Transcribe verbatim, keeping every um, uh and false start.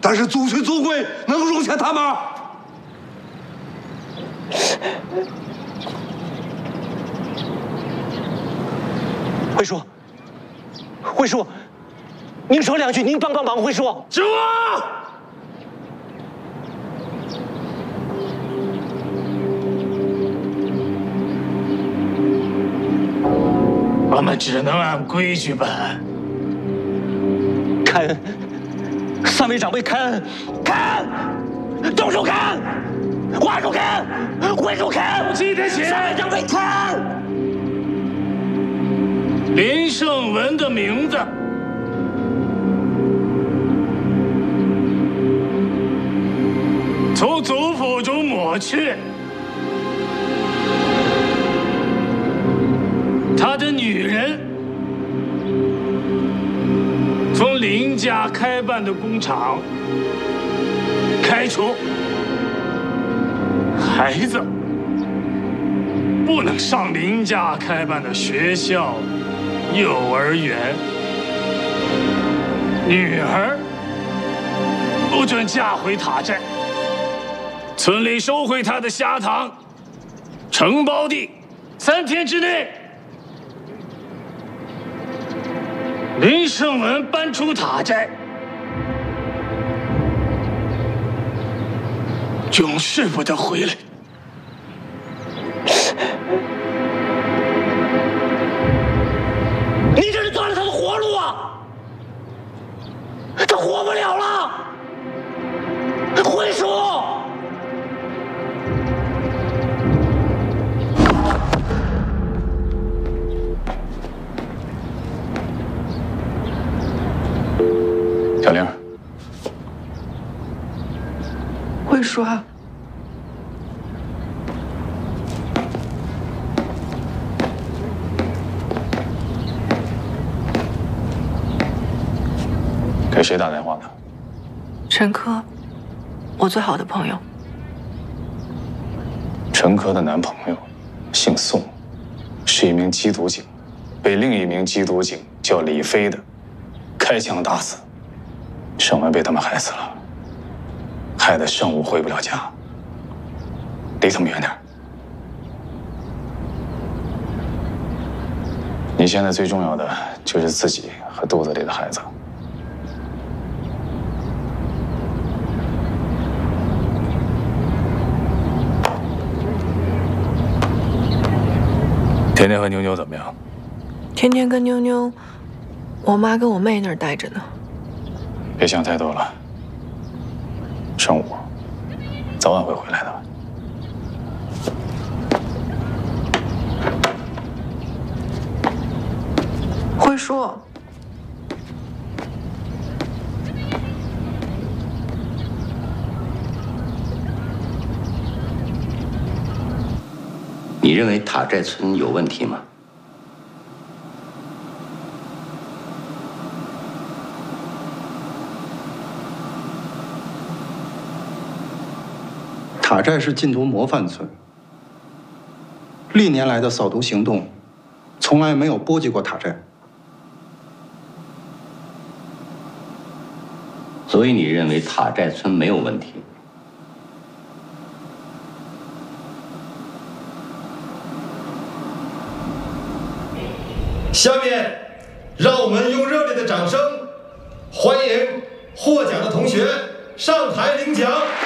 但是族群族规能容下他吗？ 会叔，会叔，您说两句，您帮帮忙，会叔。 止我！ 我们只能按规矩办。 开恩，三位长辈开恩，开恩，动手开恩，画手开恩，会手开恩， 记得起三位长辈开恩。 林胜文的名字从族谱中抹去，他的女人从林家开办的工厂开除，孩子不能上林家开办的学校、幼儿园，女儿不准嫁回塔寨。村里收回他的虾塘、承包地，三天之内，林胜文搬出塔寨，永世不得回来。 你这是断了他的活路啊！他活不了了，会叔。 小玲， 会说。 给谁打电话的？ 陈科，我最好的朋友。 陈科的男朋友，姓宋，是一名缉毒警，被另一名缉毒警叫李飞的开枪打死。胜文被他们害死了，害得胜武回不了家，离他们远点。你现在最重要的就是自己和肚子里的孩子。天天和妞妞怎么样？ 天天跟妞妞，我妈跟我妹那儿待着呢。 别想太多了，胜武早晚会回来的。 会说。 你认为塔寨村有问题吗？ 塔寨是禁毒模范村，历年来的扫毒行动，从来没有波及过塔寨。 所以你认为塔寨村没有问题？ 下面，让我们用热烈的掌声，欢迎获奖的同学上台领奖。